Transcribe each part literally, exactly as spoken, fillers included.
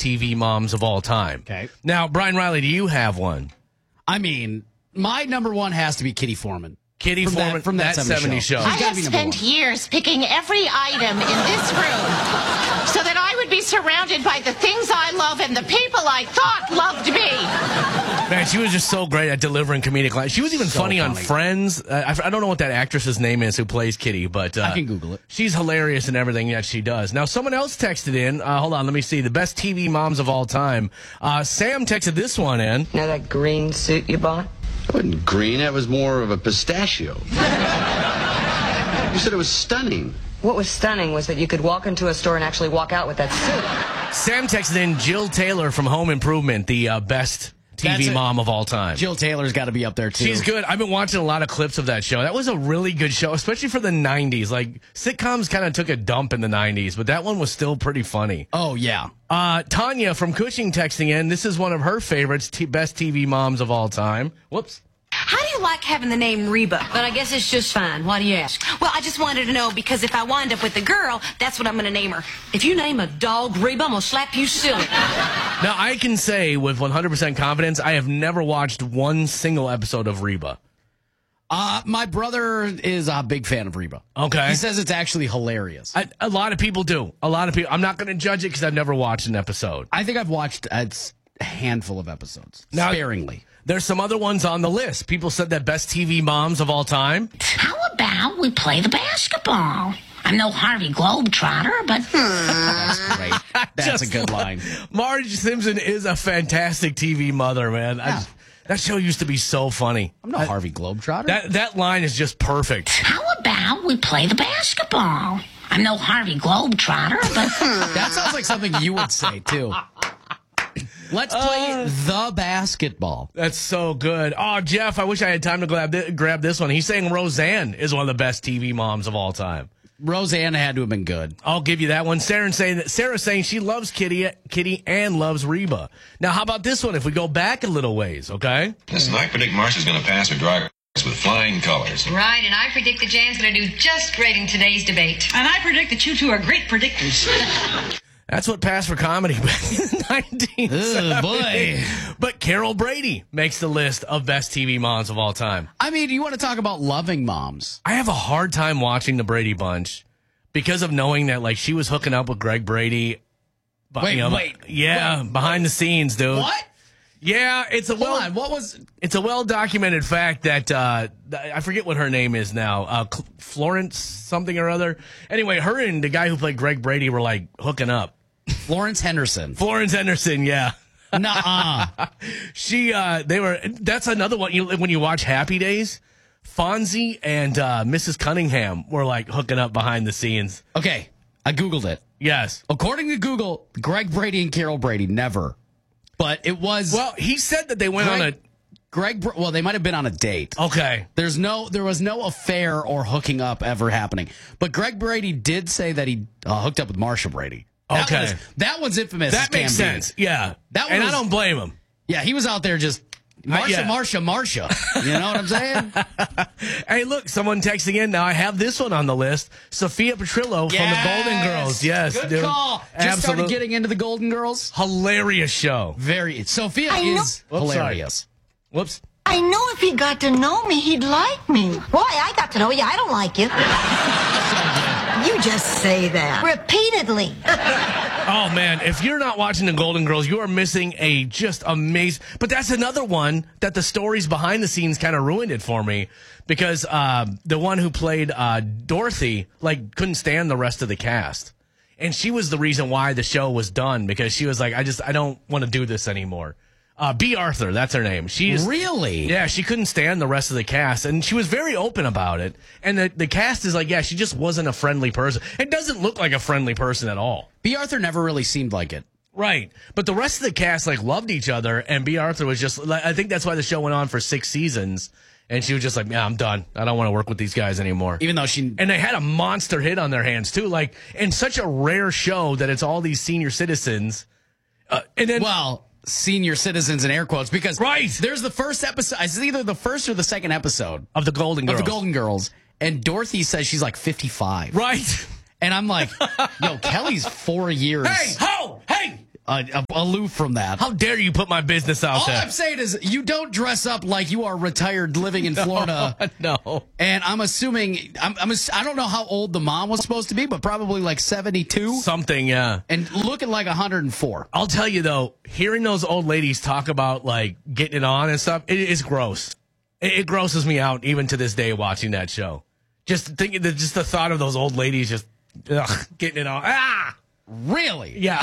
T V moms of all time. Okay. Now, Brian Riley, do you have one? I mean, my number one has to be Kitty Foreman. Kitty from Foreman that, from that, that seventies show. show. I have spent years picking every item in this room so that I would be surrounded by the things I love and the people I thought loved me. Man, she was just so great at delivering comedic lines. She was even So funny, on funny. Friends. Uh, I, I don't know what that actress's name is who plays Kitty, but uh, I can Google it. She's hilarious in everything that she does. Now, someone else texted in. Uh, hold on, let me see. The best T V moms of all time. Uh, Sam texted this one in. Know that green suit you bought? It wasn't green. That was more of a pistachio. You said it was stunning. What was stunning was that you could walk into a store and actually walk out with that suit. Sam texted in Jill Taylor from Home Improvement, the uh, best T V That's it. mom of all time. Jill Taylor's got to be up there, too. She's good. I've been watching a lot of clips of that show. That was a really good show, especially for the nineties. Like, sitcoms kind of took a dump in the nineties, but that one was still pretty funny. Oh, yeah. Uh, Tanya from Cushing texting in. This is one of her favorites, t- best T V moms of all time. Whoops. How do you like having the name Reba? But I guess it's just fine. Why do you ask? Well, I just wanted to know because if I wind up with a girl, that's what I'm going to name her. If you name a dog Reba, I'm going to slap you silly. Now, I can say with one hundred percent confidence, I have never watched one single episode of Reba. Uh, my brother is a big fan of Reba. Okay. He says it's actually hilarious. I, I, a lot of people do. A lot of people. I'm not going to judge it because I've never watched an episode. I think I've watched a handful of episodes, Now- sparingly. There's some other ones on the list. People said that best T V moms of all time. How about we play the basketball? I'm no Harvey Globetrotter, but That's great. That's Just a good line. Marge Simpson is a fantastic T V mother, man. I Yeah. just- that show used to be so funny. I'm no Harvey Globetrotter. That that line is just perfect. how about we play the basketball? I'm no Harvey Globetrotter, but That sounds like something you would say, too. Let's play the basketball. That's so good. Oh, Jeff, I wish I had time to grab, thi- grab this one. He's saying Roseanne is one of the best T V moms of all time. Roseanne had to have been good. I'll give you that one. Sarah saying that Sarah's saying she loves Kitty, Kitty and loves Reba. Now, how about this one? If we go back a little ways, okay? Listen, I predict Marcia's going to pass her drivers with flying colors. Right, and I predict that Jan's going to do just great in today's debate. And I predict that you two are great predictors. That's what passed for comedy back in the nineteen seventies. Oh, boy. But Carol Brady makes the list of best T V moms of all time. I mean, you want to talk about loving moms. I have a hard time watching the Brady Bunch because of knowing that, like, she was hooking up with Greg Brady. But, Wait, you know, wait, Yeah, wait, behind the scenes, dude. What? Yeah, it's a Hold well, on, what was... it's a well documented fact that uh, I forget what her name is now, uh, Cl- Florence something or other. Anyway, her and the guy who played Greg Brady were like hooking up. Florence Henderson. Florence Henderson, yeah. Nuh-uh. She, uh, they were. That's another one. You, when you watch Happy Days, Fonzie and uh, Missus Cunningham were like hooking up behind the scenes. Okay, I Googled it. Yes. According to Google, Greg Brady and Carol Brady, never. But it was... Well, he said that they went Greg, on a. Greg, Br- well, they might have been on a date. Okay. There's no, there was no affair or hooking up ever happening. But Greg Brady did say that he uh, hooked up with Marsha Brady. That Okay. was, that one's infamous. That makes can be. sense. Yeah. That one and was- I don't blame him. Yeah, he was out there just Marsha, yeah. Marsha, Marsha. You know what I'm saying? Hey, look, someone texting in. Now I have this one on the list. Sophia Petrillo from the Golden Girls. Yes, good dude. call. Just Absolute- started getting into the Golden Girls. Hilarious show. Very. Sophia I know- is Whoops, hilarious. Whoops. I know if he got to know me, he'd like me. Boy, I got to know you. I don't like you. You just say that. Repeatedly. Oh, man, if you're not watching the Golden Girls, you are missing a just amazing... But that's another one that the stories behind the scenes kind of ruined it for me because uh, the one who played uh, Dorothy, like, couldn't stand the rest of the cast. And she was the reason why the show was done because she was like, I just, I don't want to do this anymore. Uh, B. Arthur, that's her name. She's Really? Yeah, she couldn't stand the rest of the cast, and she was very open about it. And the, the cast is like, yeah, she just wasn't a friendly person. It doesn't look like a friendly person at all. B. Arthur never really seemed like it. Right. But the rest of the cast, like, loved each other, and B. Arthur was just, like, I think that's why the show went on for six seasons, and she was just like, yeah, I'm done. I don't want to work with these guys anymore. Even though she... And they had a monster hit on their hands, too. Like, in such a rare show that it's all these senior citizens. Uh, and then... Well... senior citizens in air quotes because Right. there's the first episode. It's either the first or the second episode Of the Golden Girls. of the Golden Girls, and Dorothy says she's like fifty-five. Right. And I'm like, yo, Kelly's four years. Hey, ho, hey. uh, aloof from that. How dare you put my business out All there? I'm saying is you don't dress up like you are retired living in Florida. No. And I'm assuming, I'm, I'm, ass- I don't know how old the mom was supposed to be, but probably like seventy-two. Something, yeah. And looking like one hundred four. I'll tell you, though, hearing those old ladies talk about, like, getting it on and stuff, it is gross. It, it grosses me out even to this day watching that show. Just thinking that just the thought of those old ladies just ugh, getting it on. Ah! Really? Yeah.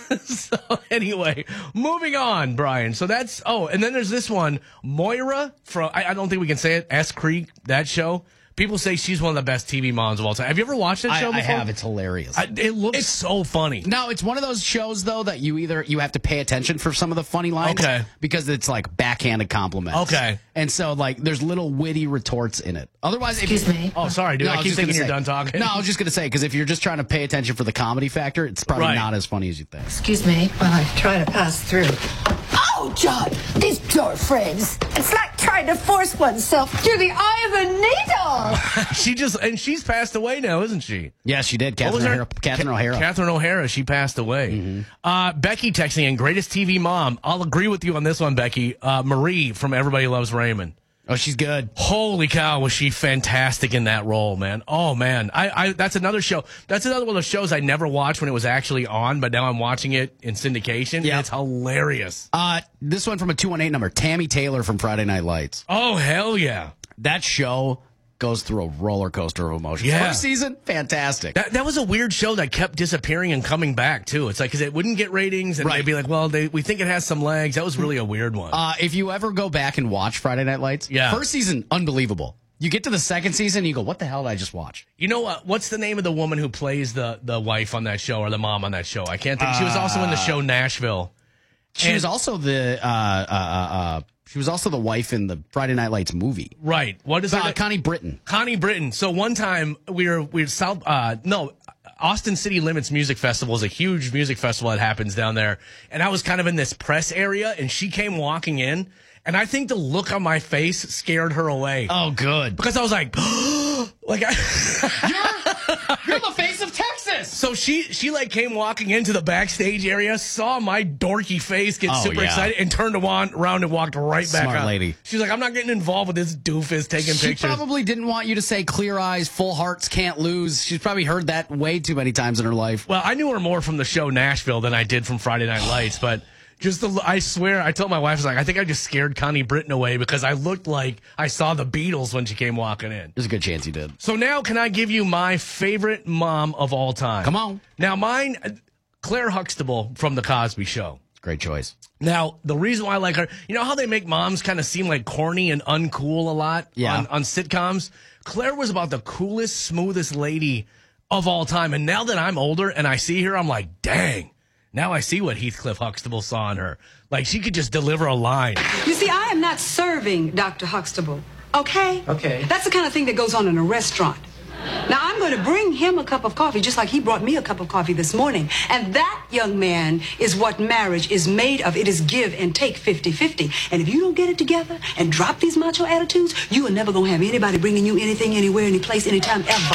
So anyway, moving on, Brian. So that's, oh, and then there's this one, Moira from, I, I don't think we can say it, S Creek, that show. People say she's one of the best T V moms of all time. Have you ever watched that I, show before? I have. It's hilarious. I, it looks It's- so funny. No, it's one of those shows though that you either you have to pay attention for some of the funny lines, Okay. because it's like backhanded compliments. Okay. And so like there's little witty retorts in it. Otherwise, Excuse if, me. Oh, sorry, dude. No, I was keep just thinking gonna you're say- done talking. No, I was just gonna say because if you're just trying to pay attention for the comedy factor, it's probably Right. not as funny as you think. Excuse me while I try to pass through. Oh, John, these poor friends. It's like trying to force oneself through the eye of a needle. She just, and she's passed away now, isn't she? Yes, she did. What was Catherine her- O'Hara. Catherine Ca- O'Hara. Catherine O'Hara. She passed away. Uh, Becky texting in, greatest T V mom. I'll agree with you on this one, Becky. Uh, Marie from Everybody Loves Raymond. Oh, she's good. Holy cow, was she fantastic in that role, man. Oh, man. I, I that's another show. That's another one of those shows I never watched when it was actually on, but now I'm watching it in syndication. Yeah. And it's hilarious. Uh, this one from a two one eight number, Tammy Taylor from Friday Night Lights. Oh, hell yeah. That show goes through a roller coaster of emotions. Yeah. First season, fantastic. That, that was a weird show that kept disappearing and coming back, too. It's like, because it wouldn't get ratings, and Right. they'd be like, well, they, we think it has some legs. That was really a weird one. Uh, if you ever go back and watch Friday Night Lights, Yeah. first season, unbelievable. You get to the second season, and you go, what the hell did I just watch? You know what? What's the name of the woman who plays the, the wife on that show or the mom on that show? I can't think. She was also in the show Nashville. She And- was also the uh, uh, uh, uh, she was also the wife in the Friday Night Lights movie. Right. What is Uh, it? Connie Britton. Connie Britton. So one time we were we were South uh no Austin City Limits Music Festival is a huge music festival that happens down there, and I was kind of in this press area, and she came walking in, and I think the look on my face scared her away Oh, good. because I was like, like I. You're the face of Texas. So she she like came walking into the backstage area, saw my dorky face, get Oh, super yeah. excited, and turned around and walked right back Smart up. lady. She's like, I'm not getting involved with this doofus taking She pictures. probably didn't want you to say clear eyes, full hearts can't lose. She's probably heard that way too many times in her life. Well, I knew her more from the show Nashville than I did from Friday Night Lights, but just the, I swear, I told my wife, I was like, I think I just scared Connie Britton away because I looked like I saw the Beatles when she came walking in. There's a good chance you did. So now can I give you my favorite mom of all time? Come on. Now mine, uh, Claire Huxtable from The Cosby Show. Great choice. Now, the reason why I like her, you know how they make moms kind of seem like corny and uncool a lot Yeah. on, on sitcoms? Claire was about the coolest, smoothest lady of all time. And now that I'm older and I see her, I'm like, dang, now I see what Heathcliff Huxtable saw in her. Like, she could just deliver a line. You see, I am not serving Doctor Huxtable, okay? Okay. That's the kind of thing that goes on in a restaurant. Now, I'm going to bring him a cup of coffee just like he brought me a cup of coffee this morning. And that, young man, is what marriage is made of. It is give and take fifty fifty. And if you don't get it together and drop these macho attitudes, you are never going to have anybody bringing you anything, anywhere, any place, anytime, ever.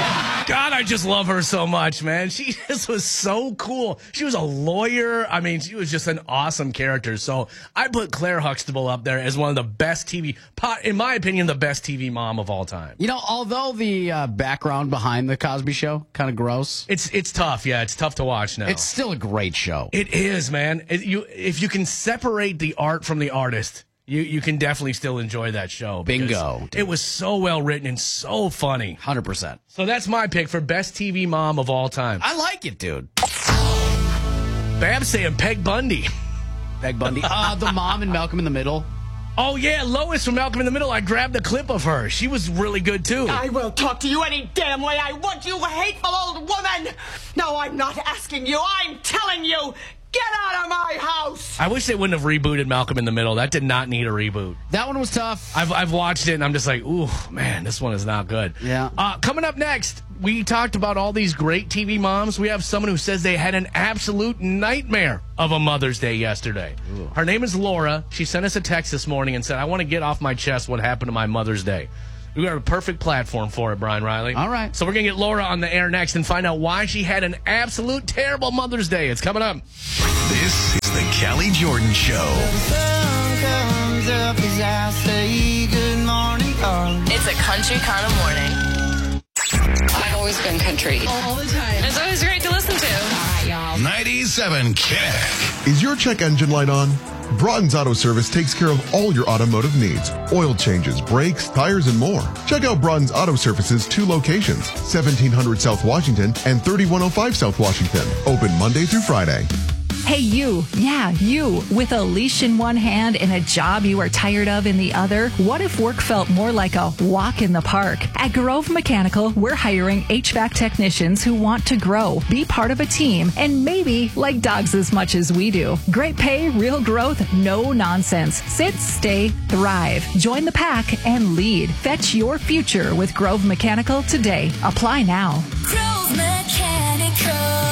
God, I just love her so much, man. She just was so cool. She was a lawyer. I mean, she was just an awesome character. So I put Claire Huxtable up there as one of the best T V, in my opinion, the best T V mom of all time. You know, although the uh, background behind the Cosby Show kind of gross, It's it's tough. Yeah, it's tough to watch now. it's still a great show. It is, man. It, you if you can separate the art from the artist, you you can definitely still enjoy that show. because Bingo. It was so well written and so funny. one hundred percent. So that's my pick for best T V mom of all time. I like it, dude. Bab's saying Peg Bundy. Peg Bundy. Uh, the mom in Malcolm in the Middle. Oh yeah, Lois from Malcolm in the Middle. I grabbed a clip of her. She was really good too. I will talk to you any damn way I want, you hateful old woman. No, I'm not asking you. I'm telling you. Get out of my house. I wish they wouldn't have rebooted Malcolm in the Middle. That did not need a reboot. That one was tough. I've I've watched it and I'm just like, ooh, man, this one is not good. Yeah. Uh, coming up next, we talked about all these great T V moms. We have someone who says they had an absolute nightmare of a Mother's Day yesterday. Ooh. Her name is Laura. She sent us a text this morning and said, I want to get off my chest what happened to my Mother's Day. We got a perfect platform for it, Brian Riley. All right. So we're going to get Laura on the air next and find out why she had an absolute terrible Mother's Day. It's coming up. This is the Kelly Jordan Show. It's a country kind of morning. I've always been country. All the time. It's always great to listen to. All right, y'all. ninety-seven Kick. Is your check engine light on? Broughton's Auto Service takes care of all your automotive needs. Oil changes, brakes, tires, and more. Check out Broughton's Auto Service's two locations, seventeen hundred South Washington and thirty-one oh five South Washington. Open Monday through Friday. Hey, you. Yeah, you. With a leash in one hand and a job you are tired of in the other, what if work felt more like a walk in the park? At Grove Mechanical, we're hiring H V A C technicians who want to grow, be part of a team, and maybe like dogs as much as we do. Great pay, real growth, no nonsense. Sit, stay, thrive. Join the pack and lead. Fetch your future with Grove Mechanical today. Apply now. Grove Mechanical.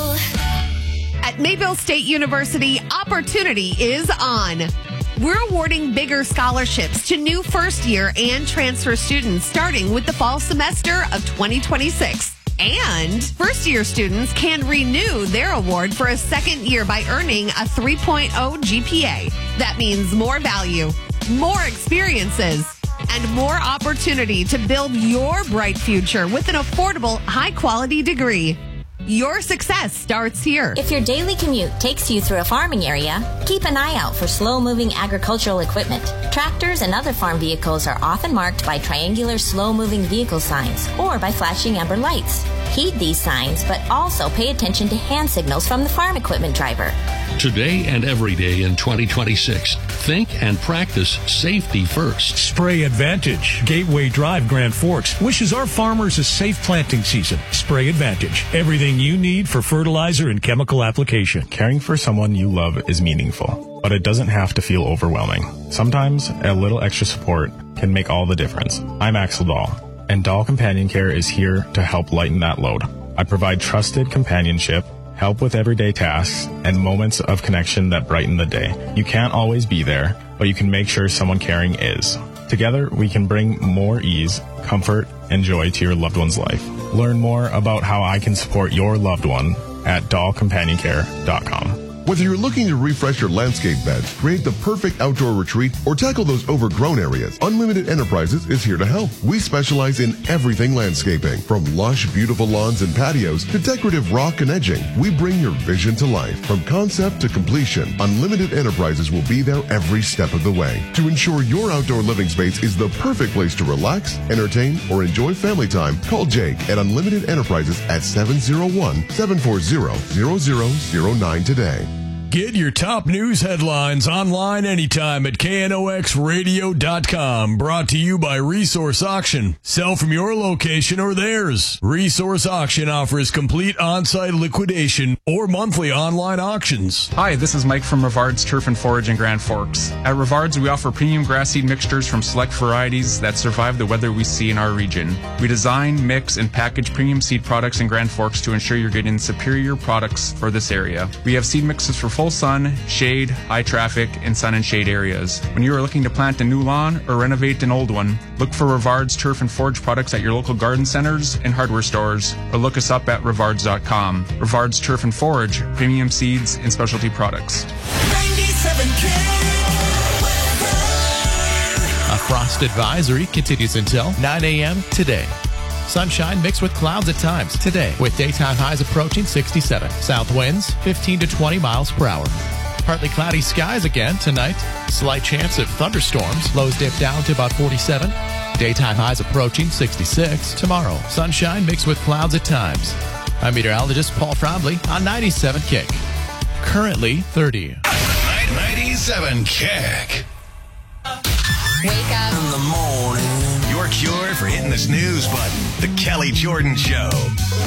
At Mayville State University, opportunity is on. We're awarding bigger scholarships to new first-year and transfer students starting with the fall semester of twenty twenty-six. And first-year students can renew their award for a second year by earning a three point oh G P A. That means more value, more experiences, and more opportunity to build your bright future with an affordable, high-quality degree. Your success starts here. If your daily commute takes you through a farming area, keep an eye out for slow-moving agricultural equipment. Tractors and other farm vehicles are often marked by triangular slow-moving vehicle signs or by flashing amber lights. Heed these signs, but also pay attention to hand signals from the farm equipment driver. Today and every day in twenty twenty-six, think and practice safety first. Spray Advantage. Gateway Drive, Grand Forks wishes our farmers a safe planting season. Spray Advantage. Everything you need for fertilizer and chemical application. Caring for someone you love is meaningful, but it doesn't have to feel overwhelming. Sometimes a little extra support can make all the difference. I'm Axel Dahl, and Dahl Companion Care is here to help lighten that load. I provide trusted companionship, help with everyday tasks, and moments of connection that brighten the day. You can't always be there, but you can make sure someone caring is. Together, we can bring more ease, comfort, and joy to your loved one's life. Learn more about how I can support your loved one at dahl companion care dot com. Whether you're looking to refresh your landscape beds, create the perfect outdoor retreat, or tackle those overgrown areas, Unlimited Enterprises is here to help. We specialize in everything landscaping, from lush, beautiful lawns and patios to decorative rock and edging. We bring your vision to life. From concept to completion, Unlimited Enterprises will be there every step of the way to ensure your outdoor living space is the perfect place to relax, entertain, or enjoy family time. Call Jake at Unlimited Enterprises at seven oh one, seven four zero, zero zero zero nine today. Get your top news headlines online anytime at K N O X radio dot com. Brought to you by Resource Auction. Sell from your location or theirs. Resource Auction offers complete on-site liquidation or monthly online auctions. Hi, this is Mike from Rivard's Turf and Forage in Grand Forks. At Rivard's, we offer premium grass seed mixtures from select varieties that survive the weather we see in our region. We design, mix, and package premium seed products in Grand Forks to ensure you're getting superior products for this area. We have seed mixes for full sun, shade, high traffic, and sun and shade areas. When you are looking to plant a new lawn or renovate an old one, look for Rivard's Turf and Forage products at your local garden centers and hardware stores, or look us up at rivards dot com. Rivard's Turf and Forage, premium seeds and specialty products. ninety-seven K. A frost advisory continues until nine a.m. today. Sunshine mixed with clouds at times today, with daytime highs approaching sixty-seven. South winds fifteen to twenty miles per hour. Partly cloudy skies again tonight. Slight chance of thunderstorms. Lows dip down to about forty-seven. Daytime highs approaching sixty-six. Tomorrow, sunshine mixed with clouds at times. I'm meteorologist Paul Frombley on ninety-seven Kick. Currently thirty. ninety-seven Kick. Wake up in the morning. Your cure for hitting the snooze button. The Kelly Jordan Show.